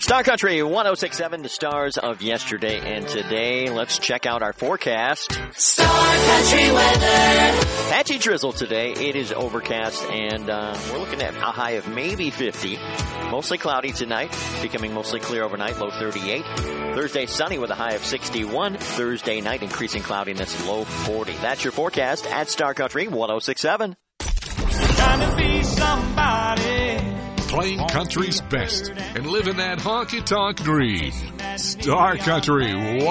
Star Country 106.7, the stars of yesterday and today. Let's check out our forecast. Star Country weather. Patchy drizzle today. It is overcast, and we're looking at a high of maybe 50. Mostly cloudy tonight, becoming mostly clear overnight, low 38. Thursday, sunny with a high of 61. Thursday night, increasing cloudiness, low 40. That's your forecast at Star Country 106.7. Trying to be somebody. Playing country's best and living that honky-tonk dream. Star Country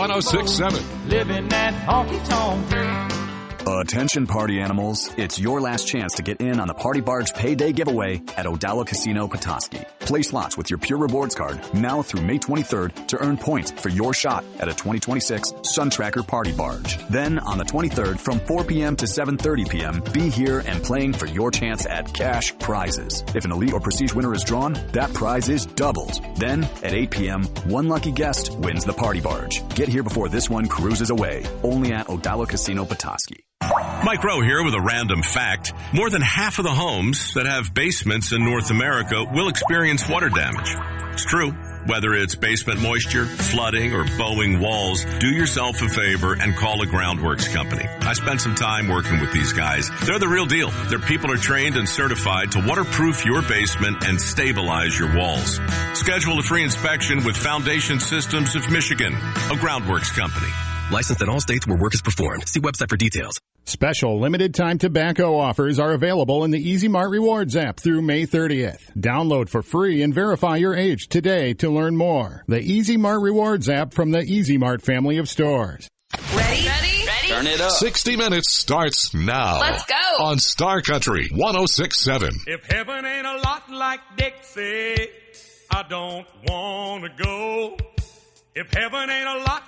106.7. Living that honky-tonk dream. Attention party animals, it's your last chance to get in on the Party Barge Payday giveaway at Odalla Casino Petoskey. Play slots with your Pure Rewards card now through May 23rd to earn points for your shot at a 2026 Sun Tracker Party Barge. Then on the 23rd from 4 p.m. to 7:30 p.m., be here and playing for your chance at cash prizes. If an Elite or Prestige winner is drawn, that prize is doubled. Then at 8 p.m., one lucky guest wins the Party Barge. Get here before this one cruises away. Only at Odalla Casino Petoskey. Mike Rowe here with a random fact. More than half of the homes that have basements in North America will experience water damage. It's true. Whether it's basement moisture, flooding, or bowing walls, do yourself a favor and call a Groundworks company. I spent some time working with these guys. They're the real deal. Their people are trained and certified to waterproof your basement and stabilize your walls. Schedule a free inspection with Foundation Systems of Michigan, a Groundworks company. Licensed in all states where work is performed. See website for details. Special limited-time tobacco offers are available in the Easy Mart Rewards app through May 30th. Download for free and verify your age today to learn more. The Easy Mart Rewards app from the Easy Mart family of stores. Ready? Turn it up. 60 Minutes starts now. Let's go. On Star Country 106.7. If heaven ain't a lot like Dixie, I don't want to go. If heaven ain't a lot